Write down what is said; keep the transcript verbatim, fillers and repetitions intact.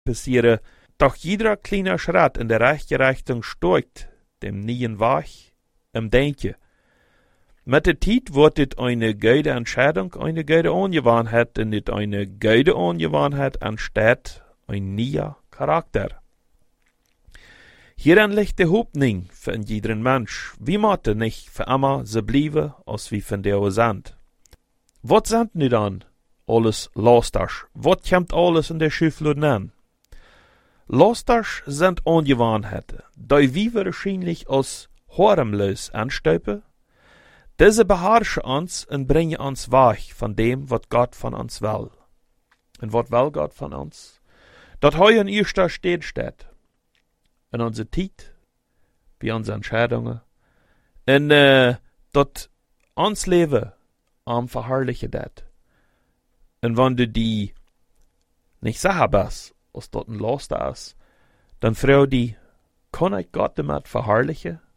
passieren. Doch jeder kleine Schritt in der rechte Richtung steuert dem neuen Weg im Denken. Mit der Zeit wird es eine gute Entscheidung, eine gute Angewohnheit und nicht eine gute Angewohnheit anstatt ein neuer Charakter. Hierin liegt die Hoffnung für jeden Mensch. Wir müssen nicht für immer so bleiben, als wir von der sind. Was sind nu dann alles Lasters? Was kommt alles in der Schublade an? Lasters sind Angewohnheiten, die wir wahrscheinlich als harmlos anstupen. Diese beherrschen uns und bringen uns weg von dem, was Gott von uns will. Und was will Gott von uns? Dat heu an erster Stelle steht. In unserer Zeit, bei unseren Entscheidungen. Und äh, dat uns Leben am verherrlichen dat. Und wenn du die nicht sicher bist, als dat ein Laster ist, dann frage die, kann ich Gott damit verherrlichen?